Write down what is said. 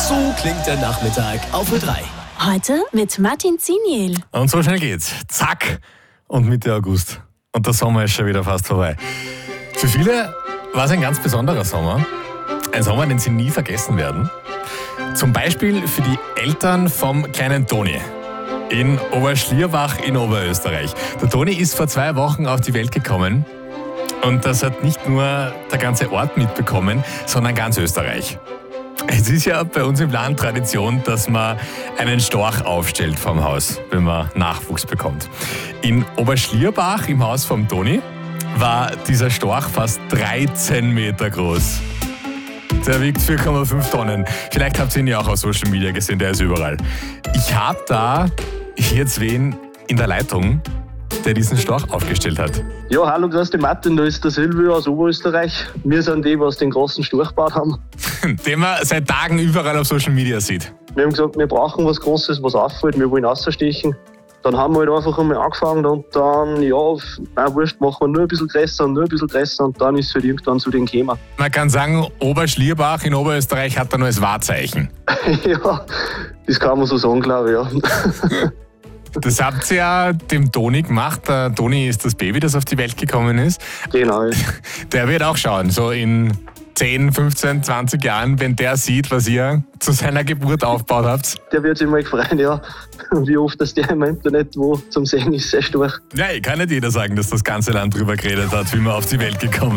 So klingt der Nachmittag auf Ö3. Heute mit Martin Ziniel. Und so schnell geht's. Zack! Und Mitte August. Und der Sommer ist schon wieder fast vorbei. Für viele war es ein ganz besonderer Sommer. Ein Sommer, den sie nie vergessen werden. Zum Beispiel für die Eltern vom kleinen Toni in Oberschlierbach in Oberösterreich. Der Toni ist vor 2 Wochen auf die Welt gekommen. Und das hat nicht nur der ganze Ort mitbekommen, sondern ganz Österreich. Es ist ja bei uns im Land Tradition, dass man einen Storch aufstellt vorm Haus, wenn man Nachwuchs bekommt. In Oberschlierbach im Haus vom Toni war dieser Storch fast 13 Meter groß. Der wiegt 4,5 Tonnen. Vielleicht habt ihr ihn ja auch auf Social Media gesehen, der ist überall. Ich habe da jetzt wen in der Leitung, der diesen Storch aufgestellt hat. Ja, hallo, grüß dich Martin, da ist der Silvio aus Oberösterreich. Wir sind die, was den großen Storch gebaut haben. Den man seit Tagen überall auf Social Media sieht. Wir haben gesagt, wir brauchen was Großes, was auffällt, wir wollen rausstechen. Dann haben wir halt einfach einmal angefangen und dann, wurscht, machen wir nur ein bisschen größer und nur ein bisschen größer und dann ist es halt irgendwann zu den gekommen. Man kann sagen, Oberschlierbach in Oberösterreich hat da nur das Wahrzeichen. Ja, das kann man so sagen, glaube ich, ja. Das habt ihr ja dem Toni gemacht. Der Toni ist das Baby, das auf die Welt gekommen ist. Genau. Der wird auch schauen, so in 10, 15, 20 Jahren, wenn der sieht, was ihr zu seiner Geburt aufgebaut habt. Der wird sich mal freuen, ja. Wie oft dass der im Internet wo zum Sehen ist, sehr stark. Ja, kann nicht jeder sagen, dass das ganze Land drüber geredet hat, wie man auf die Welt gekommen ist.